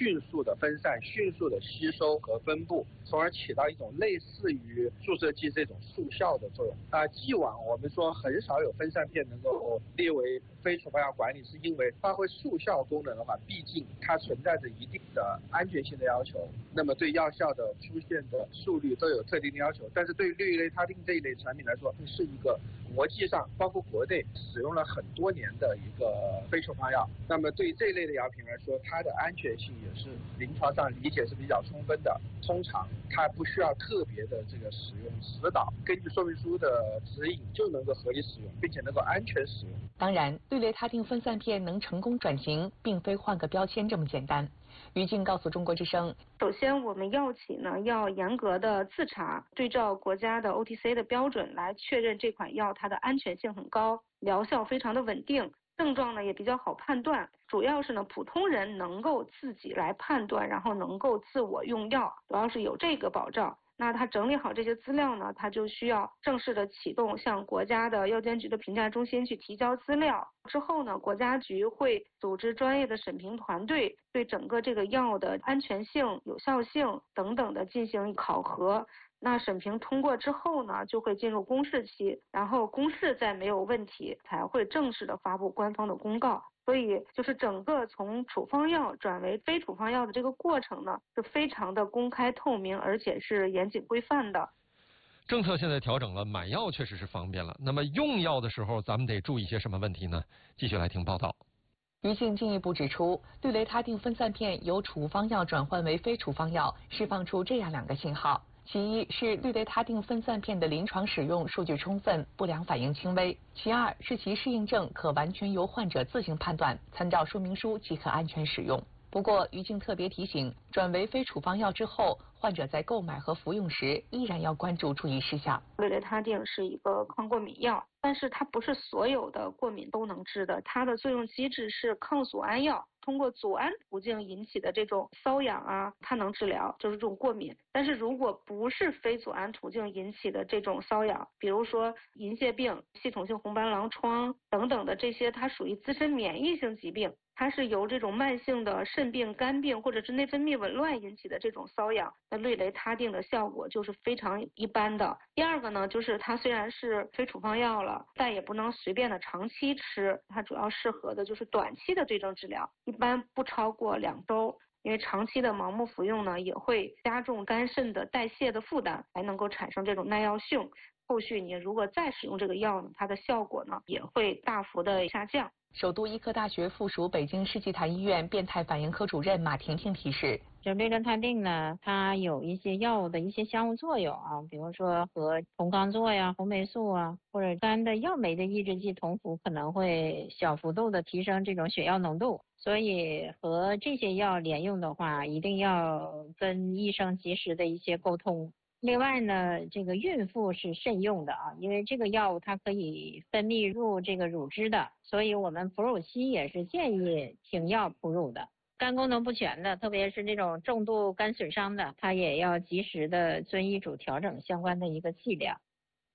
迅速的分散、迅速的吸收和分布，从而起到一种类似于注射剂这种速效的作用。既往我们说很少有分散片能够列为非处方药管理，是因为发挥速效功能的话，毕竟它存在着一定的安全性的要求，那么对药效的出现的速率都有特定的要求。但是对氯雷他定这一类产品来说，是一个国际上包括国内使用了很多年的一个非处方药，那么对这一类的药品来说，它的安全性也是临床上理解是比较充分的。通常它不需要特别的这个使用指导，根据说明书的指引就能够合理使用，并且能够安全使用。 当然，氯雷他定分散片能成功转型，并非换个标签这么简单。于静告诉中国之声， 首先我们药企呢要严格的自查，对照国家的 OTC 的标准来确认这款药它的安全性很高，疗效非常的稳定，症状呢也比较好判断，主要是呢普通人能够自己来判断，然后能够自我用药，主要是有这个保障。那他整理好这些资料呢，他就需要正式的启动向国家的药监局的评价中心去提交资料。之后呢，国家局会组织专业的审评团队，对整个这个药的安全性、有效性等等的进行考核。那审评通过之后呢，就会进入公示期，然后公示再没有问题，才会正式的发布官方的公告。所以就是整个从处方药转为非处方药的这个过程呢，是非常的公开透明，而且是严谨规范的。 政策现在调整了，买药确实是方便了。那么用药的时候，咱们得注意些什么问题呢？继续来听报道。 于静进一步指出，氯雷他定分散片由处方药转换为非处方药，释放出这样两个信号。其一是氯雷他定分散片的临床使用数据充分，不良反应轻微；其二是其适应症可完全由患者自行判断，参照说明书即可安全使用。不过，于静特别提醒，转为非处方药之后，患者在购买和服用时依然要关注注意事项。 氯雷他定是一个抗过敏药，但是它不是所有的过敏都能治的，它的作用机制是抗组胺药，通过组胺途径引起的这种瘙痒啊，它能治疗，就是这种过敏。但是如果不是非组胺途径引起的这种瘙痒，比如说银屑病、系统性红斑狼疮等等的这些，它属于自身免疫性疾病。它是由这种慢性的肾病、肝病或者是内分泌紊乱引起的这种瘙痒，那氯雷他定的效果就是非常一般的。第二个呢，就是它虽然是非处方药了，但也不能随便的长期吃，它主要适合的就是短期的对症治疗，一般不超过2周。因为长期的盲目服用呢，也会加重肝肾的代谢的负担，还能够产生这种耐药性。后续你如果再使用这个药呢，它的效果呢也会大幅的下降。 首都医科大学附属北京世纪坛医院变态反应科主任马婷婷提示， 这氯雷他定呢，它有一些药物的一些相互作用啊，比如说和酮罡唑呀、红霉素啊，或者肝的药酶的抑制剂酮辅可能会小幅度的提升这种血药浓度，所以和这些药连用的话，一定要跟医生及时的一些沟通。另外呢，这个孕妇是慎用的啊，因为这个药物它可以分泌入这个乳汁的，所以我们哺乳期也是建议停药哺乳的。肝功能不全的，特别是这种重度肝损伤的，它也要及时的遵医嘱调整相关的一个剂量。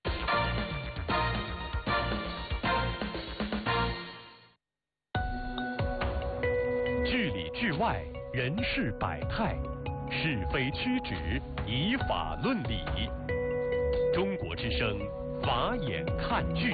治理治外，人事百态，是非曲直，以法论理。中国之声，法眼看剧。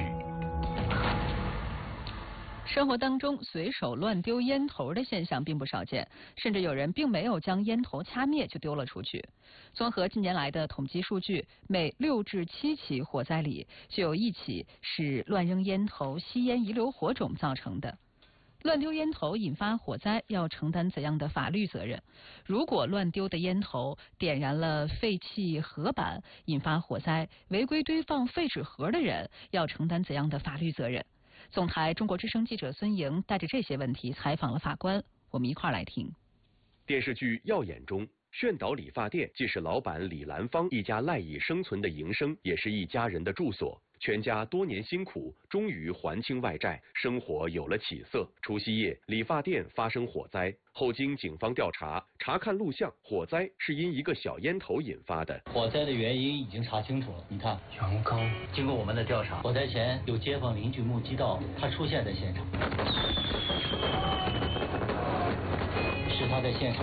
生活当中随手乱丢烟头的现象并不少见，甚至有人并没有将烟头掐灭就丢了出去。综合近年来的统计数据，每6至7起火灾里就有1起是乱扔烟头、吸烟遗留火种造成的。乱丢烟头引发火灾要承担怎样的法律责任？如果乱丢的烟头点燃了废弃盒板引发火灾，违规堆放废纸盒的人要承担怎样的法律责任？总台中国之声记者孙莹带着这些问题采访了法官，我们一块儿来听。 电视剧《耀眼》中，炫导理发店既是老板李兰芳一家赖以生存的营生，也是一家人的住所。全家多年辛苦，终于还清外债，生活有了起色。除夕夜，理发店发生火灾后，经警方调查，查看录像，火灾是因一个小烟头引发的。 火灾的原因已经查清楚了，你看，阳刚。经过我们的调查，火灾前有街坊邻居目击到他出现在现场，是他在现场